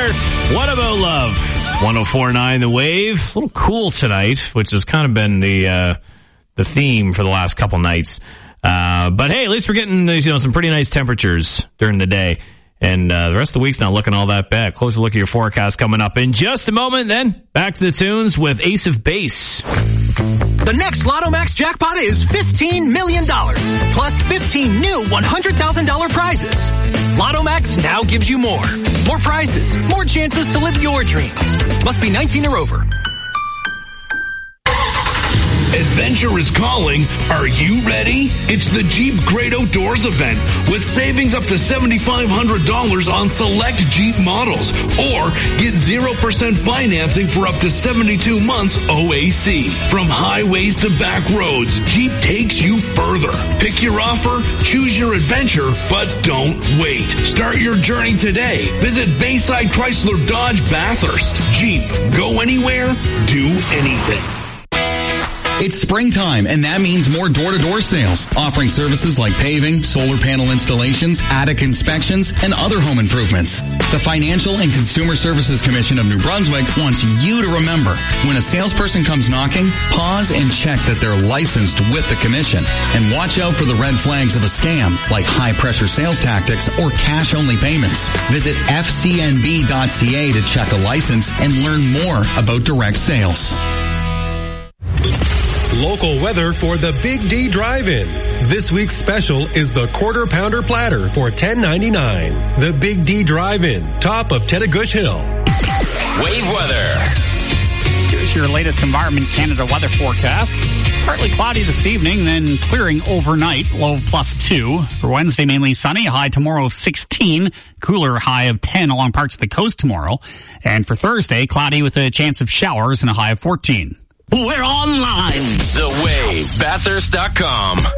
Weather. What about love? 104.9 The Wave. A little cool tonight, which has kind of been the theme for the last couple nights. But hey, at least we're getting some pretty nice temperatures during the day. And the rest of the week's not looking all that bad. Closer look at your forecast coming up in just a moment. Then back to the tunes with Ace of Base. The next Lotto Max jackpot is $15 million, plus 15 new $100,000 prizes. Lotto Max now gives you more. More prizes, more chances to live your dreams. Must be 19 or over. Adventure is calling. Are you ready? It's the Jeep Great Outdoors event with savings up to $7,500 on select Jeep models, or get 0% financing for up to 72 months OAC. From highways to back roads, Jeep takes you further. Pick your offer, choose your adventure, but don't wait. Start your journey today. Visit Bayside Chrysler Dodge Bathurst. Jeep. Go anywhere, do anything. It's springtime, and that means more door-to-door sales, offering services like paving, solar panel installations, attic inspections, and other home improvements. The Financial and Consumer Services Commission of New Brunswick wants you to remember, when a salesperson comes knocking, pause and check that they're licensed with the commission. And watch out for the red flags of a scam, like high-pressure sales tactics or cash-only payments. Visit fcnb.ca to check a license and learn more about direct sales. Local weather for the Big D Drive-In. This week's special is the Quarter Pounder Platter for $10.99. The Big D Drive-In, top of Tettagush Hill. Wave weather. Here's your latest Environment Canada weather forecast. Partly cloudy this evening, then clearing overnight, low +2. For Wednesday, mainly sunny, high tomorrow of 16. Cooler high of 10 along parts of the coast tomorrow. And for Thursday, cloudy with a chance of showers and a high of 14. We're online. The Wave, Bathurst.com.